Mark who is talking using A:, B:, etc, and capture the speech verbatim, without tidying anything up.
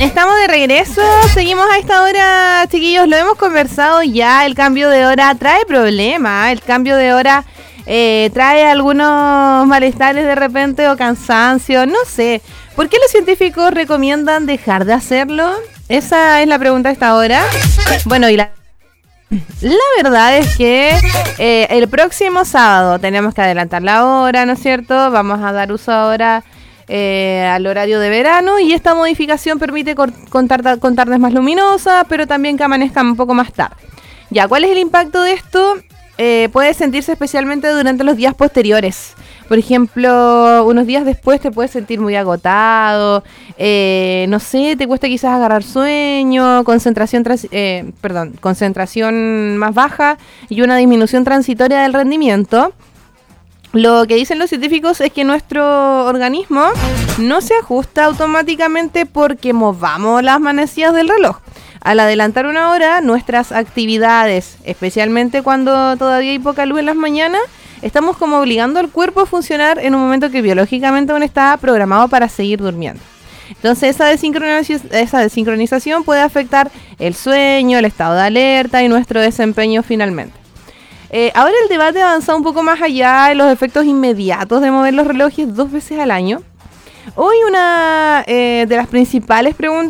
A: Estamos de regreso, seguimos a esta hora, chiquillos, lo hemos conversado ya, el cambio de hora trae problemas, el cambio de hora eh, trae algunos malestares de repente o cansancio, no sé. ¿Por qué los científicos recomiendan dejar de hacerlo? Esa es la pregunta de esta hora. Bueno, y la... La verdad es que eh, el próximo sábado tenemos que adelantar la hora, ¿no es cierto? Vamos a dar uso ahora eh, al horario de verano y esta modificación permite cor- contar, con tardes más luminosas, pero también que amanezcan un poco más tarde. Ya, ¿cuál es el impacto de esto? Eh, puede sentirse especialmente durante los días posteriores. Por ejemplo, unos días después te puedes sentir muy agotado, eh, no sé, te cuesta quizás agarrar sueño, concentración, trans- eh, perdón, concentración más baja y una disminución transitoria del rendimiento. Lo que dicen los científicos es que nuestro organismo no se ajusta automáticamente porque movamos las manecillas del reloj. Al adelantar una hora, nuestras actividades, especialmente cuando todavía hay poca luz en las mañanas, estamos como obligando al cuerpo a funcionar en un momento que biológicamente aún está programado para seguir durmiendo. Entonces esa, desincronización, esa desincronización puede afectar el sueño, el estado de alerta y nuestro desempeño finalmente. Eh, ahora el debate ha avanzado un poco más allá de los efectos inmediatos de mover los relojes dos veces al año. Hoy una eh, de las principales preguntas